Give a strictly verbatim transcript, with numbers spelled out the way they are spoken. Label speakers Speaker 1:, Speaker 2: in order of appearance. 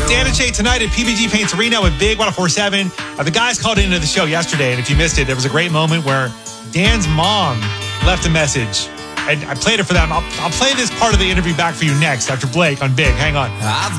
Speaker 1: Dan and Shay tonight at P B G Paints Arena with Big ten forty-seven. Uh, the guys called into the show yesterday, and if you missed it, there was a great moment where Dan's mom left a message. And I played it for them. I'll, I'll play this part of the interview back for you next after Blake on Big. Hang on.
Speaker 2: I've